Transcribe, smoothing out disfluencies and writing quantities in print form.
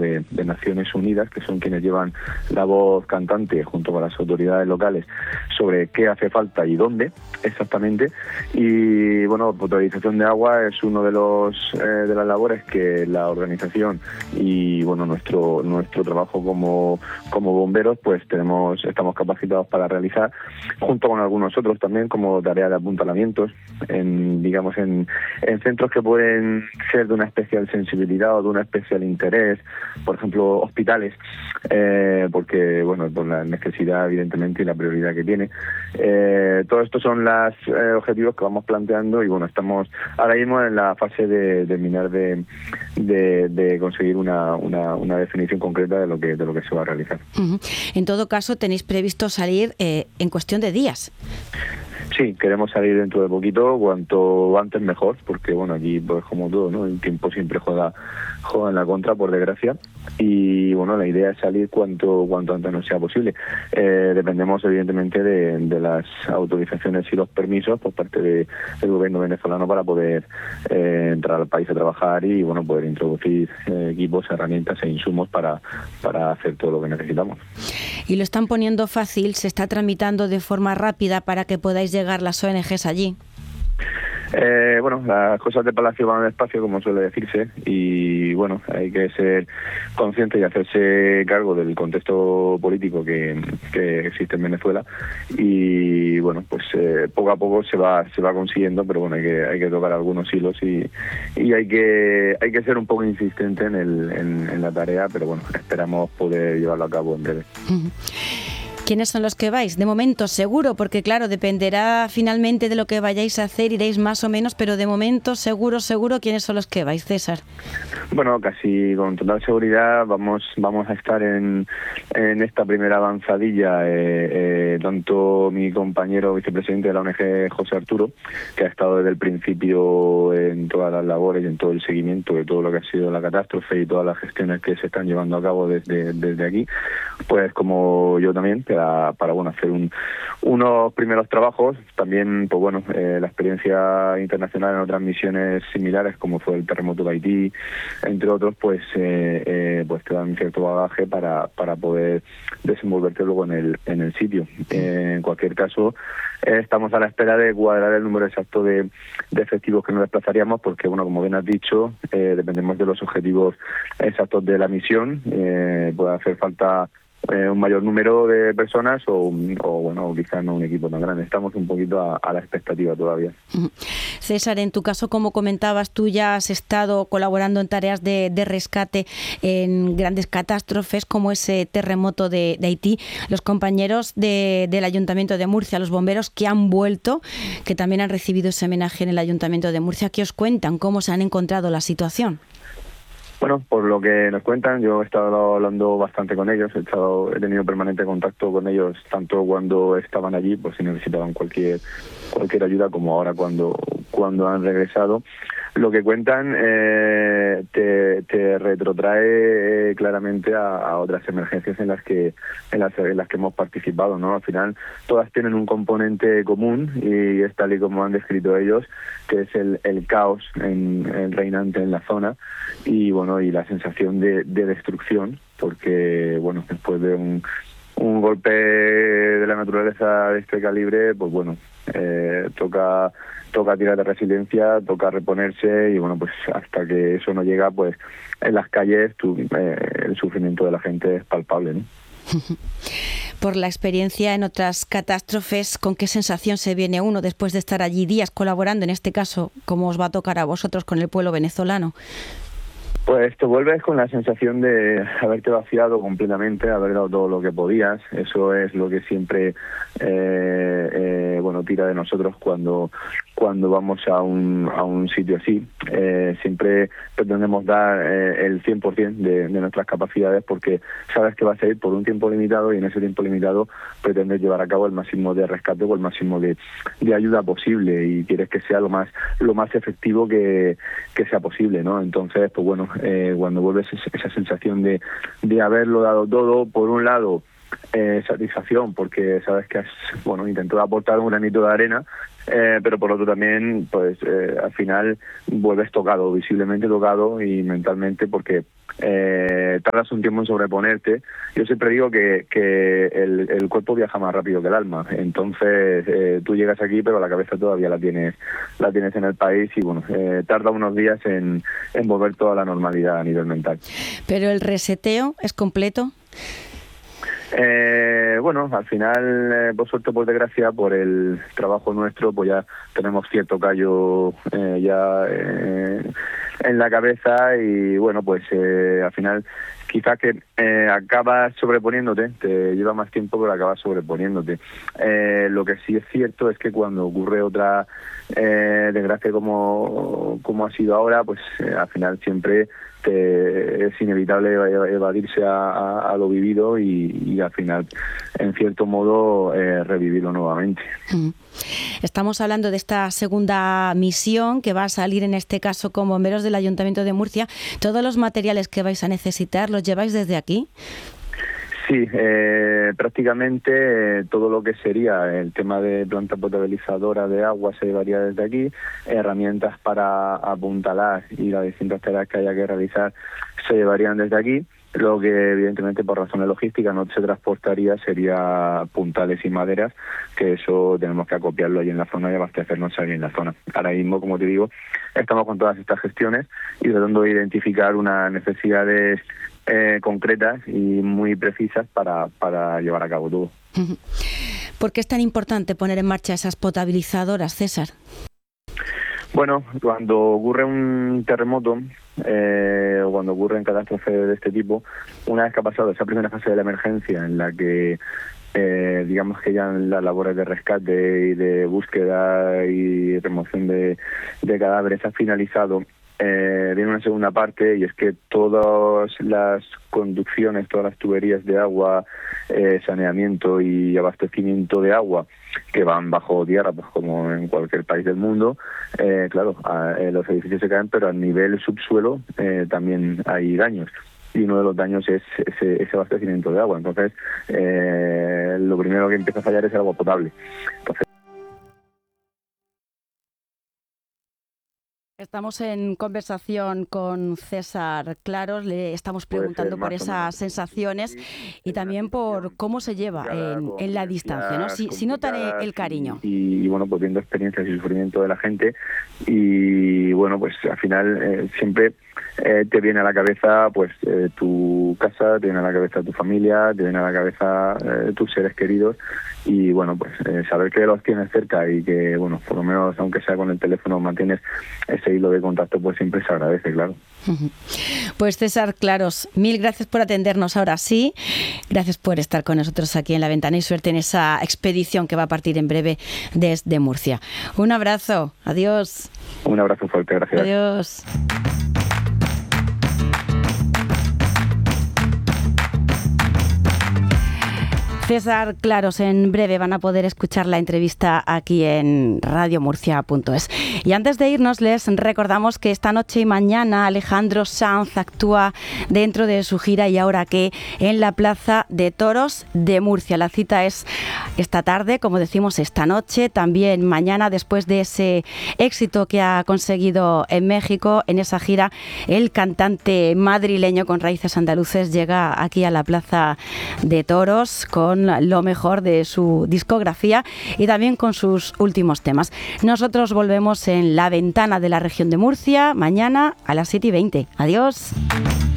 de Naciones Unidas, que son quienes llevan la voz cantante junto con las autoridades locales sobre qué hace falta y dónde exactamente. Y bueno, potabilización de agua es uno de las labores que la organización y bueno, nuestro trabajo como bomberos pues estamos capacitados para realizar, junto con algunos otros también, como tarea de apuntalamientos en centros que pueden ser de una especial sensibilidad o de un especial interés, por ejemplo hospitales, porque bueno, por la necesidad evidentemente y la prioridad que tiene. Todo esto son los objetivos que vamos planteando y bueno, estamos ahora mismo en la fase de terminar de conseguir una definición concreta de lo que se va a realizar. Uh-huh. En todo caso, tenéis previsto salir en cuestión de días. Sí, queremos salir dentro de poquito, cuanto antes mejor, porque bueno, aquí pues como todo, ¿no? El tiempo siempre juega en la contra, por desgracia, y bueno, la idea es salir cuanto antes no sea posible. Dependemos evidentemente de las autorizaciones y los permisos por parte del gobierno venezolano para poder entrar al país a trabajar y bueno, poder introducir equipos, herramientas e insumos para hacer todo lo que necesitamos. Y lo están poniendo fácil, se está tramitando de forma rápida para que podáis llegar las ONGs allí. Bueno, las cosas de Palacio van despacio, como suele decirse, y bueno, hay que ser consciente y hacerse cargo del contexto político que existe en Venezuela, y bueno, pues poco a poco se va consiguiendo, pero bueno, hay que tocar algunos hilos y hay que ser un poco insistente en la tarea, pero bueno, esperamos poder llevarlo a cabo en breve. Uh-huh. ¿Quiénes son los que vais? De momento seguro, porque claro, dependerá finalmente de lo que vayáis a hacer, iréis más o menos, pero de momento seguro, ¿quiénes son los que vais, César? Bueno, casi con total seguridad vamos a estar en esta primera avanzadilla, tanto mi compañero vicepresidente de la ONG, José Arturo, que ha estado desde el principio en todas las labores y en todo el seguimiento de todo lo que ha sido la catástrofe y todas las gestiones que se están llevando a cabo desde aquí, pues como yo también, para bueno, hacer unos primeros trabajos. También pues bueno, la experiencia internacional en otras misiones similares, como fue el terremoto de Haití, entre otros, pues te dan cierto bagaje para poder desenvolverte luego en el sitio. En cualquier caso, estamos a la espera de cuadrar el número exacto de efectivos que nos desplazaríamos, porque bueno, como bien has dicho, dependemos de los objetivos exactos de la misión. Puede hacer falta un mayor número de personas o bueno, quizás no un equipo tan grande. Estamos un poquito a la expectativa todavía. César, en tu caso, como comentabas, tú ya has estado colaborando en tareas de rescate en grandes catástrofes como ese terremoto de Haití. Los compañeros del Ayuntamiento de Murcia, los bomberos que han vuelto, que también han recibido ese homenaje en el Ayuntamiento de Murcia, ¿qué os cuentan? ¿Cómo se han encontrado la situación? Bueno, por lo que nos cuentan, yo he estado hablando bastante con ellos, he tenido permanente contacto con ellos, tanto cuando estaban allí, pues si necesitaban cualquier ayuda, como ahora cuando han regresado. Lo que cuentan te retrotrae claramente a otras emergencias en las que hemos participado, ¿no? Al final todas tienen un componente común y es tal y como han descrito ellos, que es el caos reinante en la zona y bueno, y la sensación de destrucción, porque bueno, después de un golpe de la naturaleza de este calibre, pues bueno, toca tirar de resiliencia, toca reponerse y bueno, pues hasta que eso no llega, pues en las calles el sufrimiento de la gente es palpable, ¿no? Por la experiencia en otras catástrofes, ¿con qué sensación se viene uno después de estar allí días colaborando, en este caso, como os va a tocar a vosotros con el pueblo venezolano? Pues te vuelves con la sensación de haberte vaciado completamente, haber dado todo lo que podías. Eso es lo que siempre tira de nosotros cuando vamos a un sitio así. Siempre pretendemos dar el 100% de nuestras capacidades, porque sabes que vas a ir por un tiempo limitado y en ese tiempo limitado pretendes llevar a cabo el máximo de rescate o el máximo de ayuda posible y quieres que sea lo más efectivo que sea posible, ¿no? Entonces, pues bueno, cuando vuelves esa sensación de haberlo dado todo, por un lado satisfacción porque sabes que has intentado aportar un granito de arena, pero por otro también pues al final vuelves visiblemente tocado y mentalmente, porque tardas un tiempo en sobreponerte. Yo siempre digo que el cuerpo viaja más rápido que el alma, entonces tú llegas aquí pero la cabeza todavía la tienes en el país y bueno, tarda unos días en volver toda la normalidad a nivel mental. ¿Pero el reseteo es completo? Bueno, al final, por suerte, por desgracia, por el trabajo nuestro, pues ya tenemos cierto callo en la cabeza y bueno, pues al final quizás que acabas sobreponiéndote, te lleva más tiempo pero acabas sobreponiéndote. Lo que sí es cierto es que cuando ocurre otra desgracia como ha sido ahora, pues al final siempre es inevitable evadirse a lo vivido y al final, en cierto modo, revivirlo nuevamente. Estamos hablando de esta segunda misión que va a salir en este caso con bomberos del Ayuntamiento de Murcia. ¿Todos los materiales que vais a necesitar los lleváis desde aquí? Sí, prácticamente todo lo que sería el tema de planta potabilizadora de agua se llevaría desde aquí, herramientas para apuntalar y las distintas tareas que haya que realizar se llevarían desde aquí. Lo que evidentemente por razones logísticas no se transportaría sería puntales y maderas, que eso tenemos que acopiarlo ahí en la zona y abastecernos ahí en la zona. Ahora mismo, como te digo, estamos con todas estas gestiones y tratando de identificar unas necesidades concretas y muy precisas para llevar a cabo todo. ¿Por qué es tan importante poner en marcha esas potabilizadoras, César? Bueno, cuando ocurre un terremoto o cuando ocurren catástrofes de este tipo, una vez que ha pasado esa primera fase de la emergencia en la que digamos que ya las labores de rescate y de búsqueda y remoción de cadáveres ha finalizado, viene una segunda parte y es que todas las conducciones, todas las tuberías de agua, saneamiento y abastecimiento de agua que van bajo tierra, pues como en cualquier país del mundo, claro, los edificios se caen, pero a nivel subsuelo también hay daños. Y uno de los daños es ese abastecimiento de agua. Entonces, lo primero que empieza a fallar es el agua potable. Entonces, estamos en conversación con César Claros, le estamos preguntando por esas sensaciones y también por cómo se lleva en la distancia, ¿no? Si notan el cariño. Y bueno, pues viendo experiencias y sufrimiento de la gente y bueno, pues al final siempre te viene a la cabeza pues tu casa, te viene a la cabeza tu familia, te viene a la cabeza tus seres queridos y bueno, pues saber que los tienes cerca y que bueno, por lo menos aunque sea con el teléfono mantienes ese hilo de contacto, pues siempre se agradece, claro. Pues César Claros, mil gracias por atendernos ahora sí, gracias por estar con nosotros aquí en La Ventana y suerte en esa expedición que va a partir en breve desde Murcia. Un abrazo, adiós. Un abrazo fuerte, gracias. Adiós. César Claros, en breve van a poder escuchar la entrevista aquí en radiomurcia.es. Y antes de irnos les recordamos que esta noche y mañana Alejandro Sanz actúa dentro de su gira Y ahora qué en la Plaza de Toros de Murcia. La cita es esta tarde, como decimos, esta noche, también mañana después de ese éxito que ha conseguido en México. En esa gira el cantante madrileño con raíces andaluces llega aquí a la Plaza de Toros con lo mejor de su discografía y también con sus últimos temas. Nosotros volvemos en La Ventana de la región de Murcia mañana a las 7:20. Adiós.